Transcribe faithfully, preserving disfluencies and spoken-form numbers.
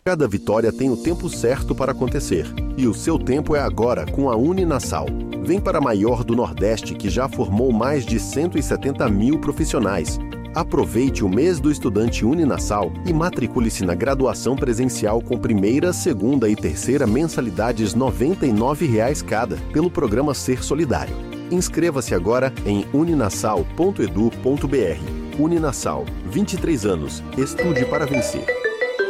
Cada vitória tem o tempo certo para acontecer. E o seu tempo é agora com a Uninasal. Vem para a maior do Nordeste, que já formou mais de cento e setenta mil profissionais. Aproveite o mês do estudante Uninasal e matricule-se na graduação presencial com primeira, segunda e terceira mensalidades noventa e nove reais cada, pelo programa Ser Solidário. Inscreva-se agora em uninasal ponto edu ponto br. Uninasal, vinte e três anos. Estude para vencer.